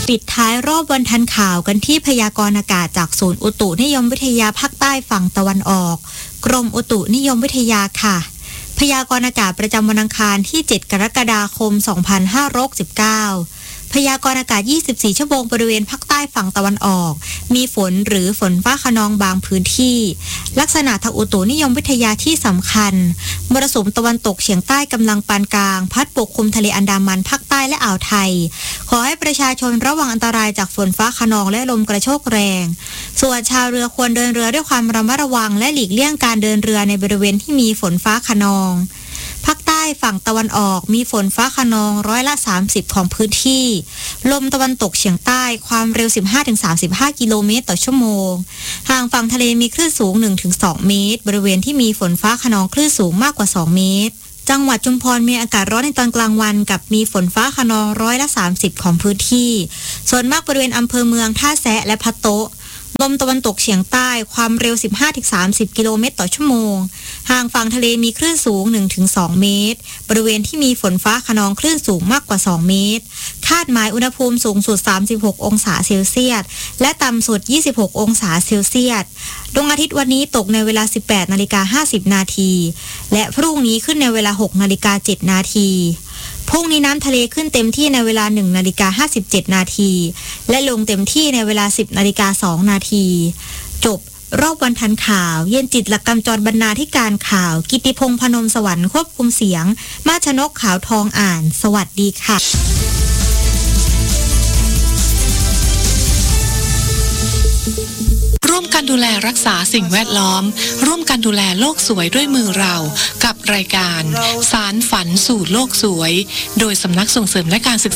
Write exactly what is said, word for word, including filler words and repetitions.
ปิดท้ายรอบวันทันข่าวกันที่พยากรณ์อากาศจากศูนย์อุตุนิยมวิทยาภาคใต้ฝั่งตะวันออกกรมอุตุนิยมวิทยาค่ะพยากรณ์อากาศประจำวันอังคารที่เจ็ดกรกฎาคมสองพันห้าร้อยหกสิบเก้าพยากรณ์อากาศยี่สิบสี่ชั่วโมงบริเวณภาคใต้ฝั่งตะวันออกมีฝนหรือฝนฟ้าคะนองบางพื้นที่ลักษณะทางอุตุนิยมวิทยาที่สำคัญมรสุมตะวันตกเฉียงใต้กำลังปานกลางพัดปกคลุมทะเลอันดามันภาคใต้และอ่าวไทยขอให้ประชาชนระวังอันตรายจากฝนฟ้าคะนองและลมกระโชกแรงส่วนชาวเรือควรเดินเรือด้วยความระมัดระวังและหลีกเลี่ยงการเดินเรือในบริเวณที่มีฝนฟ้าคะนองภาคใต้ฝั่งตะวันออกมีฝนฟ้าคะนองร้อยละสามสิบของพื้นที่ลมตะวันตกเฉียงใต้ความเร็ว สิบห้าถึงสามสิบห้า กิโลเมตรต่อชั่วโมงห่างฝั่งทะเลมีคลื่นสูง หนึ่งถึงสอง เมตรบริเวณที่มีฝนฟ้าคะนองคลื่นสูงมากกว่าสองเมตรจังหวัดชุมพรมีอากาศร้อนในตอนกลางวันกับมีฝนฟ้าคะนองร้อยละสามสิบของพื้นที่ส่วนมากบริเวณอำเภอเมืองท่าแซะและพะโต๊ะลมตะวันตกเฉียงใต้ความเร็ว สิบห้าถึงสามสิบ กิโลเมตรต่อชั่วโมงห่างฝั่งทะเลมีคลื่นสูง หนึ่งถึงสอง เมตรบริเวณที่มีฝนฟ้าคะนองคลื่นสูงมากกว่าสองเมตรคาดหมายอุณหภูมิสูงสุดสามสิบหกองศาเซลเซียสและต่ำสุดยี่สิบหกองศาเซลเซียสดวงอาทิตย์วันนี้ตกในเวลา สิบแปดนาฬิกาห้าสิบ นาทีและพรุ่งนี้ขึ้นในเวลา หกนาฬิกาเจ็ด นาทีพรุ่งนี้น้ำทะเลขึ้นเต็มที่ในเวลา หนึ่งนาฬิกาห้าสิบเจ็ด นาทีและลงเต็มที่ในเวลา สิบนาฬิกาสอง นาทีจบรอบวันทันข่าวเย็นจิตหลักกำจรบรรณาธิการข่าวกิติพงษ์พนมสวรรค์ควบคุมเสียงมาชนกขาวทองอ่านสวัสดีค่ะร่วมกันดูแลรักษาสิ่งแวดล้อมร่วมกันดูแลโลกสวยด้วยมือเรากับรายการสารฝันสู่โลกสวยโดยสำนักส่งเสริมและการศึกษา